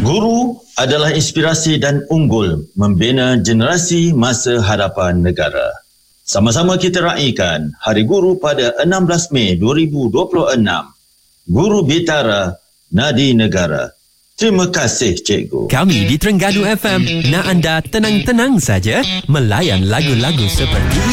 Guru adalah inspirasi dan unggul membina generasi masa hadapan negara. Sama-sama kita raikan Hari Guru pada 16 Mei 2026. Guru Bitara, Nadi Negara. Terima kasih, Cikgu. Kami di Terengganu FM nak anda tenang-tenang saja melayan lagu-lagu seperti